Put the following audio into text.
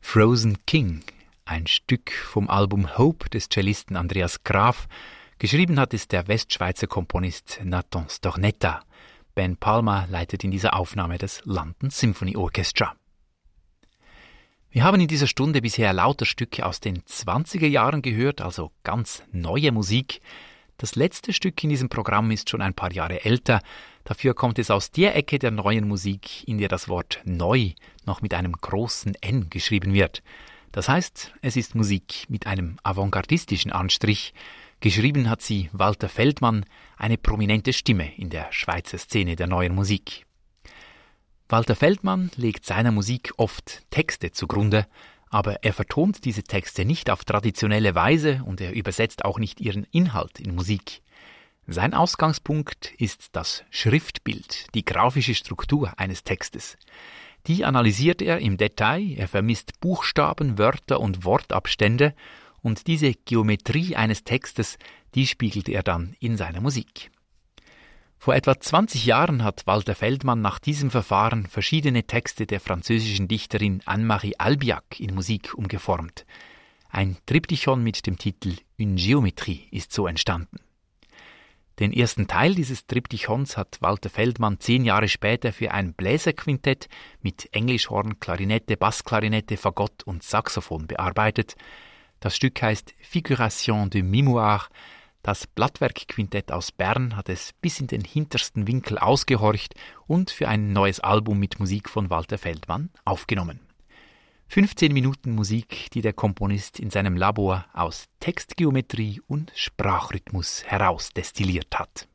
Frozen King, ein Stück vom Album Hope des Cellisten Andreas Graf. Geschrieben hat es der Westschweizer Komponist Nathan Stornetta. Ben Palmer leitet in dieser Aufnahme das London Symphony Orchestra. Wir haben in dieser Stunde bisher lauter Stücke aus den 20er Jahren gehört, also ganz neue Musik. Das letzte Stück in diesem Programm ist schon ein paar Jahre älter. Dafür kommt es aus der Ecke der neuen Musik, in der das Wort neu noch mit einem großen N geschrieben wird. Das heißt, es ist Musik mit einem avantgardistischen Anstrich. Geschrieben hat sie Walter Feldmann, eine prominente Stimme in der Schweizer Szene der neuen Musik. Walter Feldmann legt seiner Musik oft Texte zugrunde, aber er vertont diese Texte nicht auf traditionelle Weise und er übersetzt auch nicht ihren Inhalt in Musik. Sein Ausgangspunkt ist das Schriftbild, die grafische Struktur eines Textes. Die analysiert er im Detail, er vermisst Buchstaben, Wörter und Wortabstände und diese Geometrie eines Textes, die spiegelt er dann in seiner Musik. Vor etwa 20 Jahren hat Walter Feldmann nach diesem Verfahren verschiedene Texte der französischen Dichterin Anne-Marie Albiac in Musik umgeformt. Ein Triptychon mit dem Titel Une Géométrie ist so entstanden. Den ersten Teil dieses Triptychons hat Walter Feldmann 10 Jahre später für ein Bläserquintett mit Englischhorn, Klarinette, Bassklarinette, Fagott und Saxophon bearbeitet. Das Stück heißt Figuration de Mémoire. Das Blattwerkquintett aus Bern hat es bis in den hintersten Winkel ausgehorcht und für ein neues Album mit Musik von Walter Feldmann aufgenommen. 15 Minuten Musik, die der Komponist in seinem Labor aus Textgeometrie und Sprachrhythmus herausdestilliert hat.